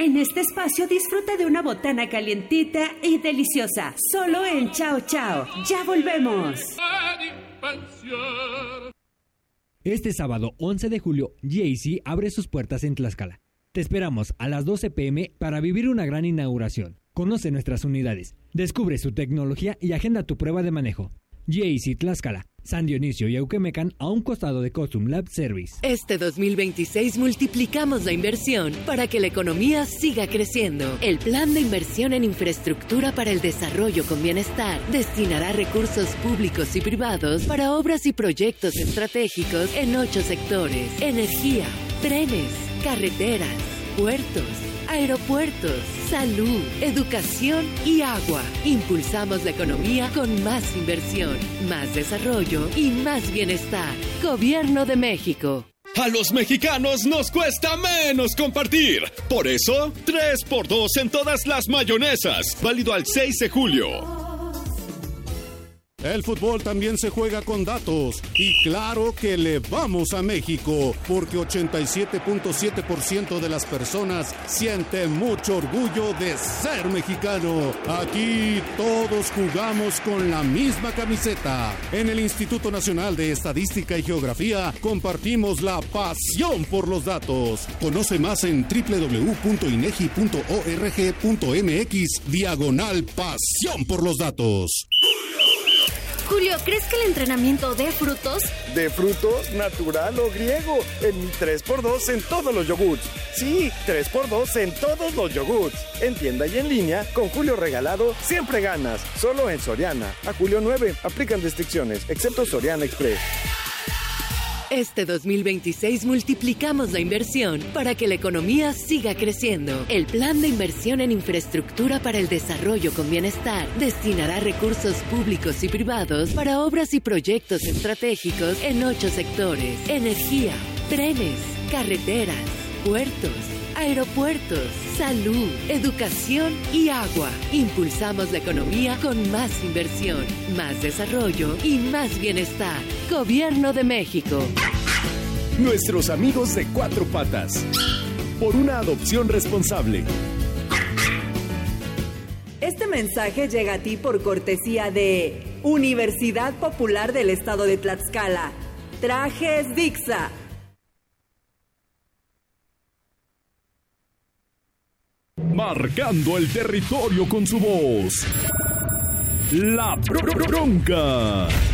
En este espacio disfruta de una botana calientita y deliciosa. Solo en Chao Chao. ¡Ya volvemos! Este sábado 11 de julio, GAC abre sus puertas en Tlaxcala. Te esperamos a las 12 p.m. para vivir una gran inauguración. Conoce nuestras unidades, descubre su tecnología y agenda tu prueba de manejo. GAC Tlaxcala, San Dionisio y Auquemecan a un costado de Custom Lab Service. Este 2026 multiplicamos la inversión para que la economía siga creciendo. El Plan de Inversión en Infraestructura para el Desarrollo con Bienestar destinará recursos públicos y privados para obras y proyectos estratégicos en 8 sectores: energía, trenes, carreteras, puertos, aeropuertos, salud, educación y agua. Impulsamos la economía con más inversión, más desarrollo y más bienestar. Gobierno de México. A los mexicanos nos cuesta menos compartir. Por eso, 3x2 en todas las mayonesas. Válido al 6 de julio. El fútbol también se juega con datos y claro que le vamos a México porque 87.7% de las personas siente mucho orgullo de ser mexicano. Aquí todos jugamos con la misma camiseta. En el Instituto Nacional de Estadística y Geografía compartimos la pasión por los datos. Conoce más en www.inegi.org.mx/pasión por los datos. Julio, ¿crees que el entrenamiento de frutos? ¿De frutos, natural o griego? En mi 3x2 en todos los yogurts. Sí, 3x2 en todos los yogurts. En tienda y en línea, con Julio regalado, siempre ganas. Solo en Soriana. A julio 9, aplican restricciones, excepto Soriana Express. Este 2026 multiplicamos la inversión para que la economía siga creciendo. El Plan de Inversión en Infraestructura para el Desarrollo con Bienestar destinará recursos públicos y privados para obras y proyectos estratégicos en 8 sectores: energía, trenes, carreteras, puertos, aeropuertos, salud, educación y agua. Impulsamos la economía con más inversión, más desarrollo y más bienestar. Gobierno de México. Nuestros amigos de Cuatro Patas. Por una adopción responsable. Este mensaje llega a ti por cortesía de Universidad Popular del Estado de Tlaxcala. Trajes Dixa. Marcando el territorio con su voz. La Bronca.